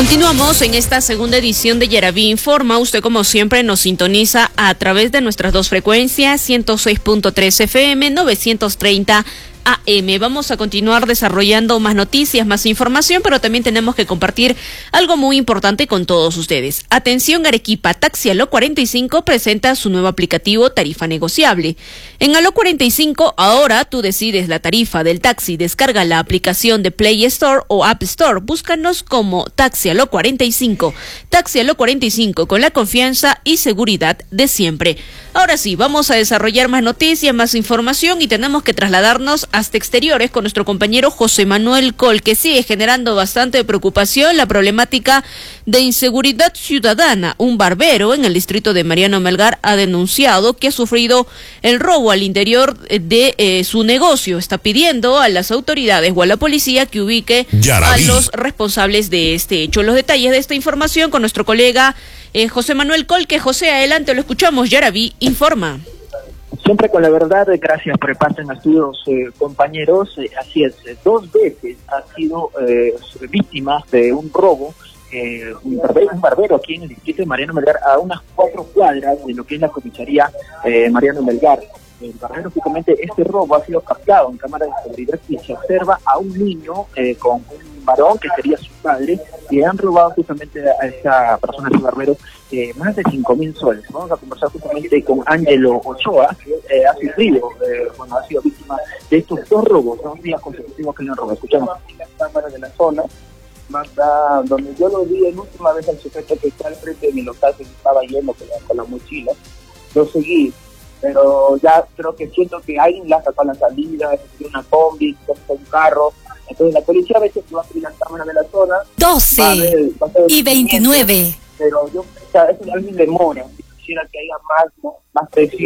Continuamos en esta segunda edición de Yaraví Informa. Usted, como siempre, nos sintoniza a través de nuestras dos frecuencias, 106.3 FM, 930 AM. Vamos a continuar desarrollando más noticias, más información, pero también tenemos que compartir algo muy importante con todos ustedes. Atención Arequipa, Taxi Aló 45 presenta su nuevo aplicativo Tarifa Negociable. En Aló 45 ahora tú decides la tarifa del taxi. Descarga la aplicación de Play Store o App Store. Búscanos como Taxi Aló 45. Taxi Aló 45, con la confianza y seguridad de siempre. Ahora sí, vamos a desarrollar más noticias, más información, y tenemos que trasladarnos hasta exteriores con nuestro compañero José Manuel Col, que sigue generando bastante preocupación la problemática de inseguridad ciudadana. Un barbero en el distrito de Mariano Melgar ha denunciado que ha sufrido el robo al interior de su negocio. Está pidiendo a las autoridades o a la policía que ubique a los responsables de este hecho. Los detalles de esta información con nuestro colega José Manuel Col. Que José, adelante, lo escuchamos. Yaraví Informa. Siempre con la verdad, gracias por el paso en estudios, compañeros. Así es, 2 veces ha sido víctima de un robo, un barbero aquí en el distrito de Mariano Melgar, a unas 4 cuadras de lo que es la comisaría Mariano Melgar. El barbero, justamente, este robo ha sido captado en cámara de seguridad y se observa a un niño con un varón que sería su padre, y han robado justamente a esa persona, a ese barbero, más de 5.000 soles. Vamos a conversar justamente con Ángelo Ochoa, que ha sufrido, ha sido víctima de estos 2 robos, 2 días consecutivos que le han robado. Escuchamos. En las cámaras de la zona, más donde yo lo vi en última vez al sujeto que está al frente de mi local, que estaba yendo con la mochila, lo seguí, pero ya creo que siento que alguien la sacó a la salida, una combi, un carro. Entonces la policía a veces va a abrir las cámaras de la zona. 12:29. Pero yo, eso es alguien demora. Quisiera que haya más presión.